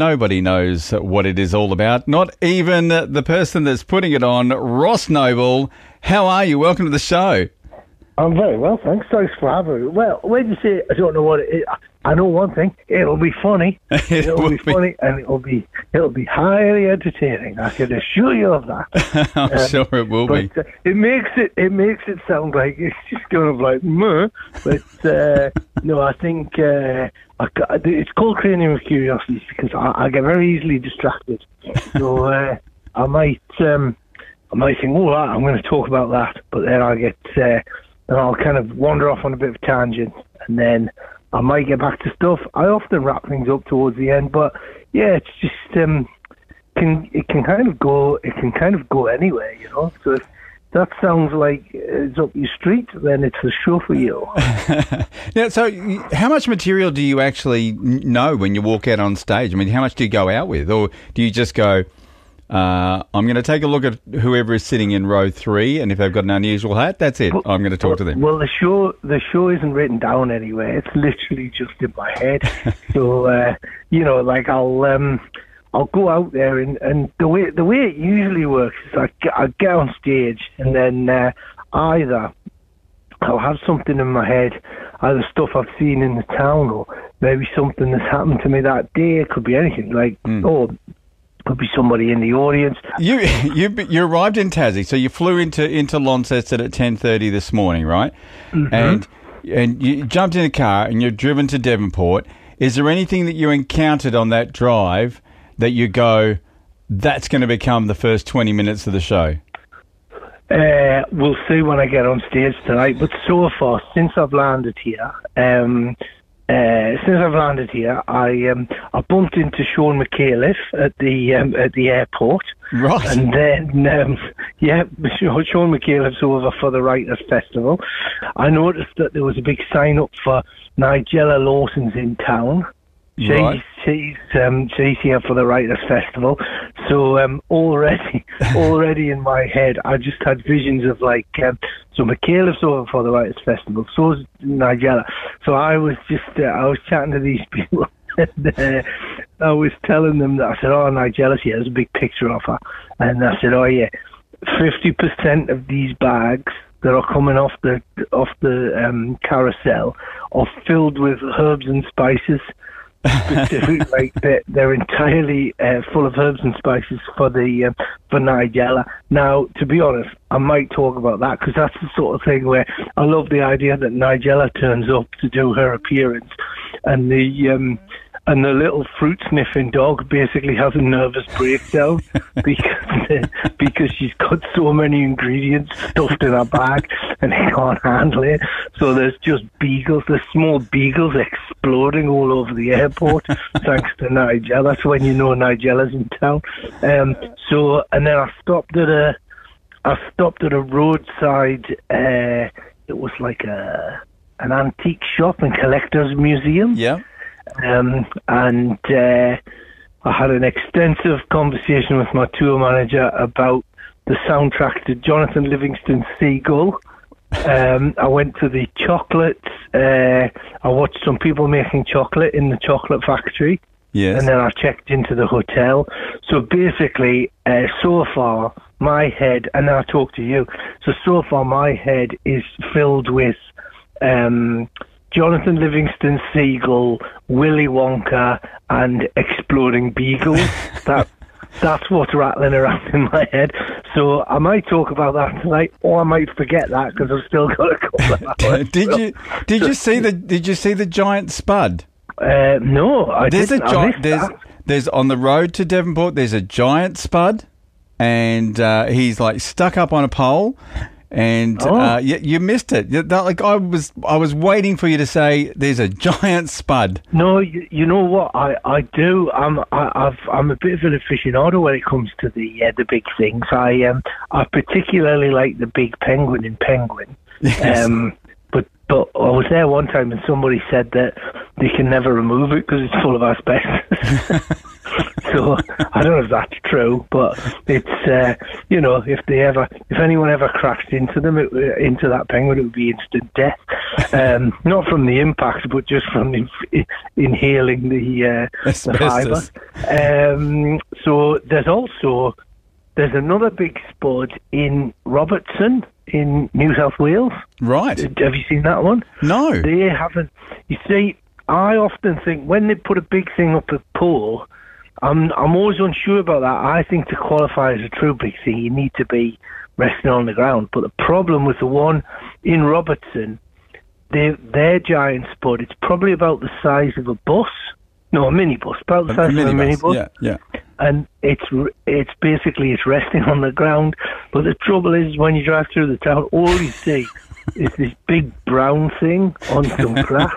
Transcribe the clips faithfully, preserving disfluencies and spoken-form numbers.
Nobody knows what it is all about. Not even the person that's putting it on, Ross Noble. How are you? Welcome to the show. I'm very well, thanks. Thanks for having me. Well, when you say I don't know what it is, I know one thing. It'll be funny. it it'll be, be funny, and it'll be it'll be highly entertaining. I can assure you of that. I'm um, sure it will but, be. Uh, it makes it it makes it sound like it's just kind of like meh. But uh, no, I think uh, I, it's called Cranium of Curiosities because I, I get very easily distracted. So uh, I might um, I might think, oh, I'm going to talk about that, but then I get. Uh, And I'll kind of wander off on a bit of a tangent, and then I might get back to stuff. I often wrap things up towards the end, but yeah, it's just um, can it can kind of go it can kind of go anywhere, you know. So if that sounds like it's up your street, then it's a show for you. Yeah. So, how much material do you actually know when you walk out on stage? I mean, how much do you go out with, or do you just go? Uh, I'm going to take a look at whoever is sitting in row three, and if they've got an unusual hat, that's it. I'm going to talk to them. Well, the show the show isn't written down anywhere. It's literally just in my head. so, uh, you know, like I'll um, I'll go out there, and, and the way the way it usually works is I get, I get on stage, and then uh, either I'll have something in my head, either stuff I've seen in the town, or maybe something that's happened to me that day. It could be anything, like mm. oh. Could be somebody in the audience. You you you arrived in Tassie, so you flew into into Launceston at ten thirty this morning, right? Mm-hmm. And and you jumped in a car and you're driven to Devonport. Is there anything that you encountered on that drive that you go, that's going to become the first twenty minutes of the show? Uh, we'll see when I get on stage tonight. But so far, since I've landed here. Um, Uh, since I've landed here, I um, I bumped into Sean McAuliffe at the um, at the airport, right? And then um, yeah, Sean McAuliffe's over for the Writers' Festival. I noticed that there was a big sign up for Nigella Lawson's in town. She's right. she's um, she's here for the Writers' Festival. So um, already already in my head, I just had visions of like um, so McAuliffe's over for the Writers' Festival. So is Nigella. So I was just uh, I was chatting to these people. And, uh, I was telling them that I said, "Oh, Nigella's here. There's a big picture of her." And I said, "Oh yeah, fifty percent of these bags that are coming off the off the um, carousel are filled with herbs and spices." Specific, like they're, they're entirely uh, full of herbs and spices for the uh, for Nigella. Now, to be honest, I might talk about that because that's the sort of thing where I love the idea that Nigella turns up to do her appearance, and the um, and the little fruit sniffing dog basically has a nervous breakdown because because she's got so many ingredients stuffed in her bag and he can't handle it. So there's just beagles, there's small beagles exploding all over the airport thanks to Nigella. That's when you know Nigella's in town. Um, so and then I stopped at a I stopped at a roadside. Uh, it was like a an antique shop and collector's museum. Yeah. Um, and uh, I had an extensive conversation with my tour manager about the soundtrack to Jonathan Livingston's Seagull. Um, I went to the chocolates. Uh, I watched some people making chocolate in the chocolate factory. Yes. And then I checked into the hotel. So basically, uh, so far, my head, and then I talked to you. So, so far, my head is filled with um, Jonathan Livingston Seagull, Willy Wonka, and exploding beagles. that That's what's rattling around in my head. So I might talk about that tonight, or I might forget that because I've still got a couple of hours. Did you did you see the Did you see the giant spud? Uh, no, I there's didn't. A gi- there's that. There's on the road to Devonport. There's a giant spud, and uh, he's like stuck up on a pole. And oh. uh, you, you missed it. That, like I was, I was waiting for you to say there's a giant spud. No, you, you know what I, I do. I'm I, I've I'm a bit of an aficionado when it comes to the uh, the big things. I um I particularly like the big penguin in Penguin. Yes. Um, but but I was there one time and somebody said that they can never remove it because it's full of asbestos. So I don't know if that's true, but it's uh, you know, if they ever, if anyone ever crashed into them, it, into that penguin, it would be instant death. Um, not from the impact, but just from in, inhaling the, uh, the fibre. Um, so there's also there's another big spud in Robertson in New South Wales. Right. Have you seen that one? No. They haven't. You see, I often think when they put a big thing up the pole, I'm I'm always unsure about that. I think to qualify as a true big thing, you need to be resting on the ground. But the problem with the one in Robertson, they, their giant spud, it's probably about the size of a bus. No, a minibus, about the size a of a minibus. Yeah, yeah. And it's it's basically it's resting on the ground. But the trouble is, when you drive through the town, all you see is this big brown thing on some grass.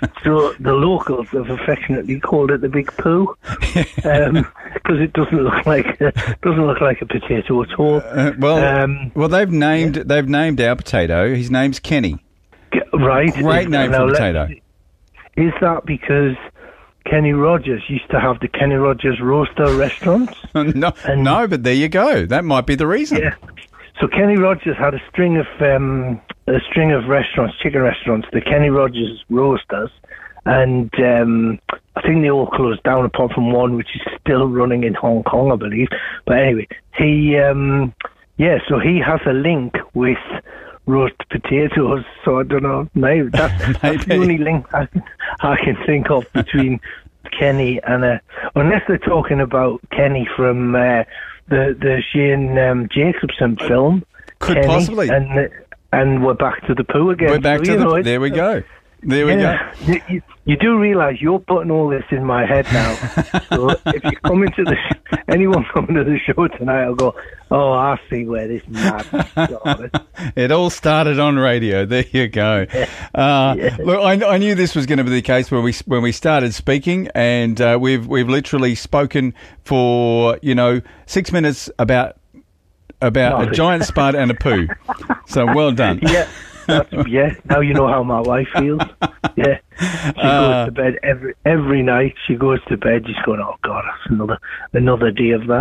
So the locals have affectionately called it the big poo, because um, it doesn't look like a, doesn't look like a potato at all. Uh, well, um, well, they've named yeah. they've named our potato. His name's Kenny. Right, great name for a potato. Is that because Kenny Rogers used to have the Kenny Rogers Roaster restaurants? no, and, no, but there you go. That might be the reason. Yeah. So Kenny Rogers had a string of um, a string of restaurants, chicken restaurants, the Kenny Rogers Roasters, and um, I think they all closed down apart from one, which is still running in Hong Kong, I believe. But anyway, he, um, yeah, so he has a link with roast potatoes. So I don't know, maybe that's, maybe. that's the only link I, I can think of between Kenny and a, unless they're talking about Kenny from uh, the the Shane um, Jacobson film. Could Kenny, possibly. And and we're back to the poo again. We're back so, to the. Know, there we go. There we yeah, go. You, you, you do realise you're putting all this in my head now. So if you come into the sh- anyone coming to the show tonight, I'll go, oh, I see where this mad started. It all started on radio. There you go. Yeah. Uh, yeah. Look, I, I knew this was going to be the case when we when we started speaking, and uh, we've we've literally spoken for you know six minutes about about Nothing. a giant spud and a poo. So well done. Yeah. Yeah, now you know how my wife feels. Yeah, she Uh, goes to bed every every night. She goes to bed just going, "Oh God, that's another another day of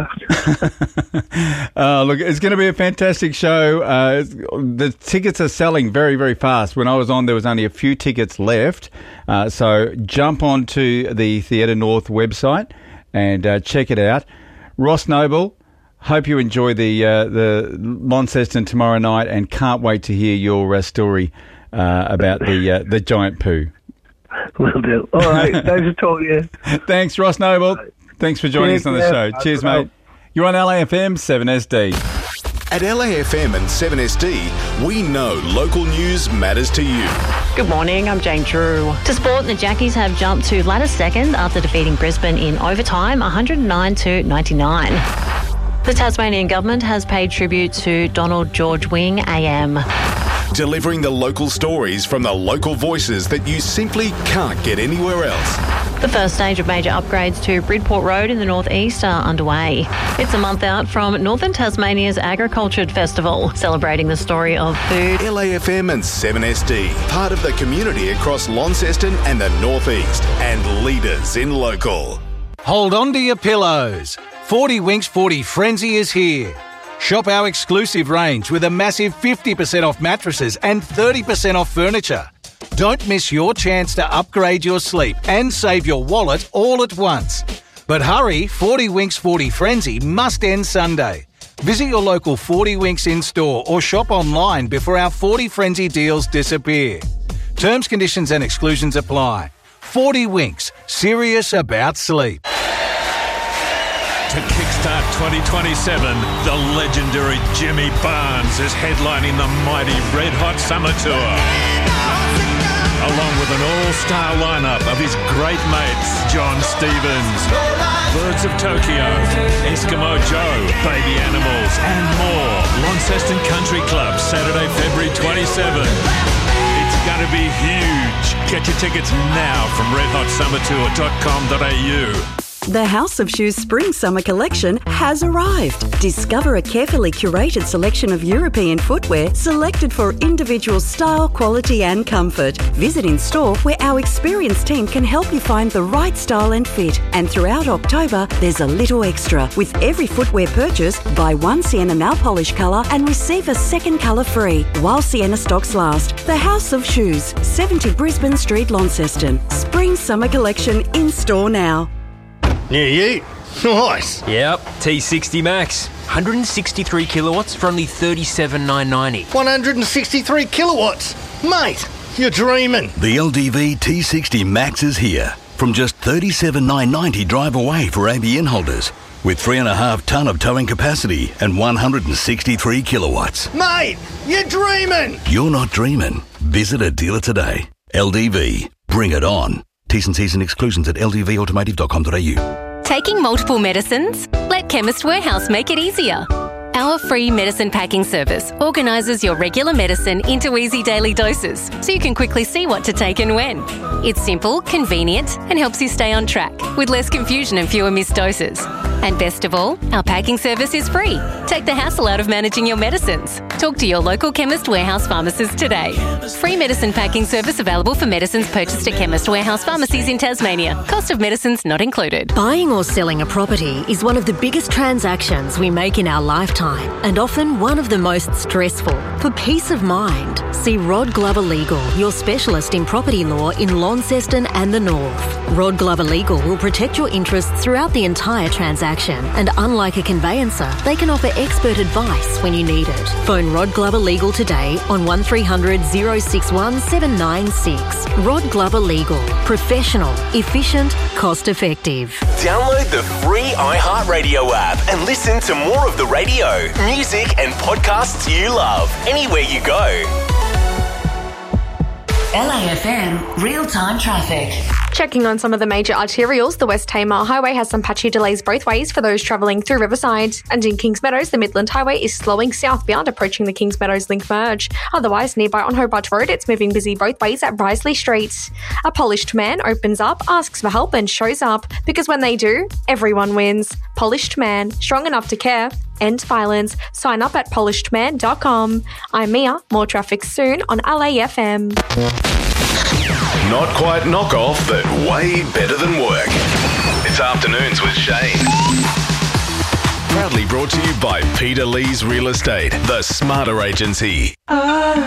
that." uh, look, it's going to be a fantastic show. Uh, the tickets are selling very, very fast. When I was on, there was only a few tickets left. Uh, so jump onto the Theatre North website and uh, check it out. Ross Noble, hope you enjoy the uh, the Launceston tomorrow night, and can't wait to hear your uh, story uh, about the uh, the giant poo. Will do. All right, thanks for talking. Thanks, Ross Noble. Thanks for joining Cheers, us on the yeah. show. Cheers, mate. You're on L A F M seven S D. At L A F M and seven S D, we know local news matters to you. Good morning, I'm Jane Drew. To sport, the Jackies have jumped to ladder second after defeating Brisbane in overtime, one hundred nine to ninety-nine. The Tasmanian government has paid tribute to Donald George Wing A M. Delivering the local stories from the local voices that you simply can't get anywhere else. The first stage of major upgrades to Bridport Road in the northeast are underway. It's a month out from Northern Tasmania's Agriculture Festival, celebrating the story of food. L A F M and seven S D, part of the community across Launceston and the northeast, and leaders in local. Hold on to your pillows. forty Winks forty Frenzy is here. Shop our exclusive range with a massive fifty percent off mattresses and thirty percent off furniture. Don't miss your chance to upgrade your sleep and save your wallet all at once. But hurry, forty Winks forty Frenzy must end Sunday. Visit your local forty Winks in-store or shop online before our forty Frenzy deals disappear. Terms, conditions and exclusions apply. forty Winks, serious about sleep. To kickstart twenty twenty-seven, the legendary Jimmy Barnes is headlining the mighty Red Hot Summer Tour. Along with an all-star lineup of his great mates, John Stevens, Birds of Tokyo, Eskimo Joe, Baby Animals, and more. Launceston Country Club, Saturday, February twenty-seventh. It's going to be huge. Get your tickets now from red hot summer tour dot com dot a u. The House of Shoes Spring Summer Collection has arrived. Discover a carefully curated selection of European footwear selected for individual style, quality and comfort. Visit in store where our experienced team can help you find the right style and fit. And throughout October, there's a little extra. With every footwear purchase, buy one Sienna nail polish colour and receive a second colour free while Sienna stocks last. The House of Shoes, seventy Brisbane Street, Launceston. Spring Summer Collection in store now. Yeah, you. Nice. Yep, T sixty Max. one hundred sixty-three kilowatts for only thirty-seven thousand nine hundred ninety. one hundred sixty-three kilowatts. Mate, you're dreaming. The L D V T sixty Max is here. From just thirty-seven thousand nine hundred ninety drive away for A B N holders. With three and a half tonne of towing capacity and one hundred sixty-three kilowatts. Mate, you're dreaming. You're not dreaming. Visit a dealer today. L D V. Bring it on. T's and C's and exclusions at l d v automotive dot com dot a u. Taking multiple medicines? Let Chemist Warehouse make it easier. Our free medicine packing service organises your regular medicine into easy daily doses so you can quickly see what to take and when. It's simple, convenient and helps you stay on track with less confusion and fewer missed doses. And best of all, our packing service is free. Take the hassle out of managing your medicines. Talk to your local Chemist Warehouse pharmacist today. Free medicine packing service available for medicines purchased at Chemist Warehouse pharmacies in Tasmania. Cost of medicines not included. Buying or selling a property is one of the biggest transactions we make in our lifetime and often one of the most stressful. For peace of mind, see Rod Glover Legal, your specialist in property law in Launceston and the North. Rod Glover Legal will protect your interests throughout the entire transaction, and unlike a conveyancer, they can offer expert advice when you need it. Phone Rod Glover Legal today on one three hundred, oh six one, seven nine six. Rod Glover Legal. Professional, efficient, cost effective. Download the free iHeartRadio app and listen to more of the radio, music and podcasts you love anywhere you go. L A F M real-time traffic. Checking on some of the major arterials, the West Tamar Highway has some patchy delays both ways for those travelling through Riverside. And in Kings Meadows, the Midland Highway is slowing southbound approaching the Kings Meadows link merge. Otherwise, nearby on Hobart Road, it's moving busy both ways at Risley Street. A polished man opens up, asks for help and shows up, because when they do, everyone wins. Polished Man, strong enough to care. End violence. Sign up at polished man dot com. I'm Mia. More traffic soon on L A F M. Not quite knockoff, but way better than work. It's Afternoons with Shane. Proudly brought to you by Peter Lee's Real Estate, the smarter agency.